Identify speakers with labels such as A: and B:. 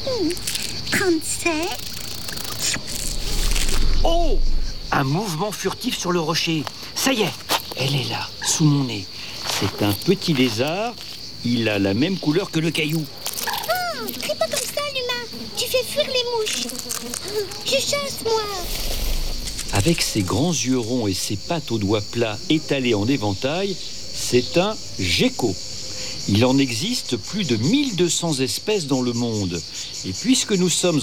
A: 37.
B: Oh! Un mouvement furtif sur le rocher. Ça y est, elle est là, sous mon nez. C'est un petit lézard. Il a la même couleur que le caillou.
A: Oh, crie pas comme ça, l'humain. Tu fais fuir les mouches. Je chasse, moi.
B: Avec ses grands yeux ronds et ses pattes aux doigts plats étalées en éventail, c'est un gecko. Il en existe plus de 1200 espèces dans le monde. Et puisque nous sommes